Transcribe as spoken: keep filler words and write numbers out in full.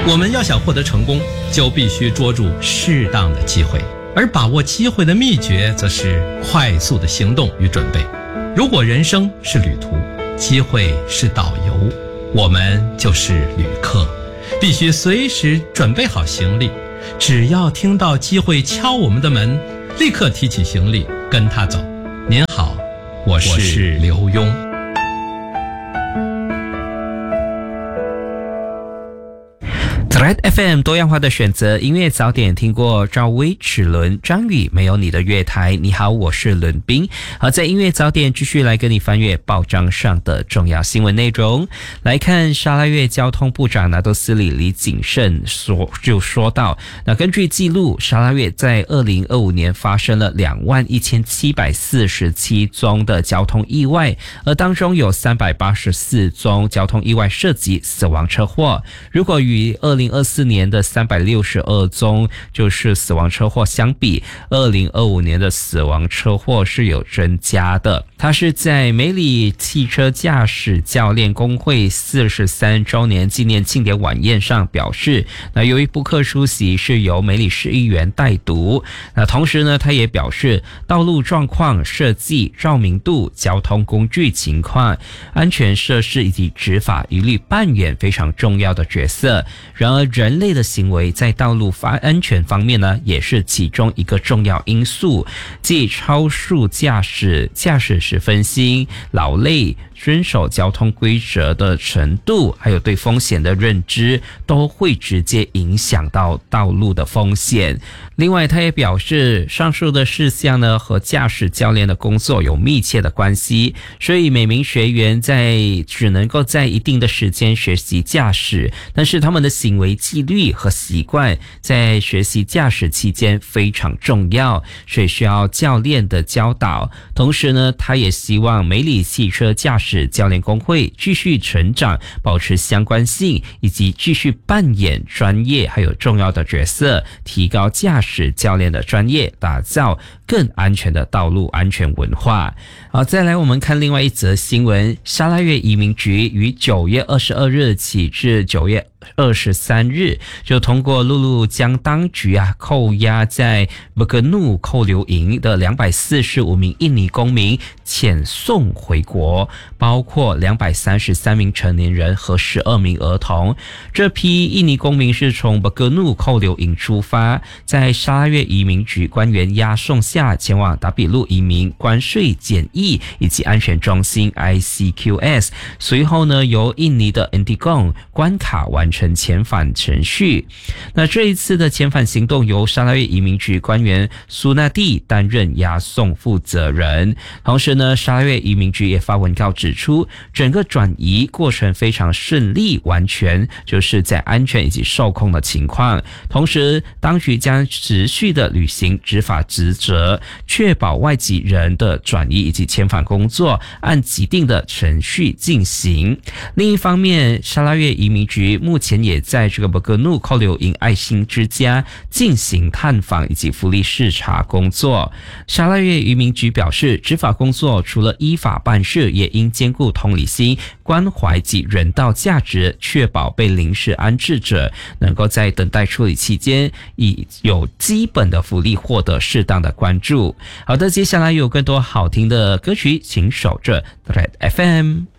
我们要想获得成功，就必须捉住适当的机会，而把握机会的秘诀则是快速的行动与准备。如果人生是旅途，机会是导游，我们就是旅客，必须随时准备好行李，只要听到机会敲我们的门，立刻提起行李跟他走。您好，我是刘墉。 Red F M 多样化的选择，音乐早点听过赵薇、齿轮、张宇，没有你的月台。你好，我是伦斌。好，在音乐早点继续来跟你翻阅报章上的重要新闻内容。来看沙拉越交通部长拿督斯里李景胜说就说到，那根据记录，沙拉越在二零二五年发生了两万一千七百四十七宗的交通意外，而当中有三百八十四宗交通意外涉及死亡车祸。如果与二零二四年的三百六十二宗就是死亡车祸相比，二零二五年的死亡车祸是有增加的。他是在美里汽车驾驶教练工会四十三周年纪念庆典晚宴上表示，那由于布克出席是由美里市议员代读，那同时呢，他也表示道路状况、设计、照明度、交通工具情况、安全设施以及执法一律扮演非常重要的角色。然而人类的行为在道路安全方面呢，也是其中一个重要因素，即超速驾驶、驾驶时分心、劳累、遵守交通规则的程度，还有对风险的认知，都会直接影响到道路的风险。另外，他也表示，上述的事项呢和驾驶教练的工作有密切的关系，所以每名学员在只能够在一定的时间学习驾驶，但是他们的行为纪律和习惯在学习驾驶期间非常重要，所以需要教练的教导。同时呢，他也希望美里汽车驾驶教练工会继续成长，保持相关性，以及继续扮演专业还有重要的角色，提高驾驶教练的专业，打造更安全的道路安全文化。好，再来我们看另外一则新闻，沙拉越移民局于九月二十二日起至九月二十三日就通过陆路将当局啊扣押在布格努扣留营的两百四十五名印尼公民遣送回国，包括两百三十三名成年人和十二名儿童。这批印尼公民是从布格努扣留营出发，在沙拉越移民局官员押送下前往达比路移民关税检疫以及安全中心 I C Q S， 随后呢由印尼的 Indigong 关卡完成遣返程序。那这一次的遣返行动由沙拉越移民局官员苏纳蒂担任押送负责人。同时呢，沙拉越移民局也发文告指出，整个转移过程非常顺利完全，就是在安全以及受控的情况。同时当局将持续的履行执法职责，确保外籍人的转移以及遣返工作按既定的程序进行。另一方面，沙拉越移民局目前也在这个布格努扣留营爱心之家进行探访以及福利视察工作。沙拉越移民局表示，执法工作除了依法办事，也应兼顾同理心、关怀及人道价值，确保被临时安置者能够在等待处理期间以有基本的福利获得适当的关注。好的，接下来有更多好听的歌曲，请守着 Red F M。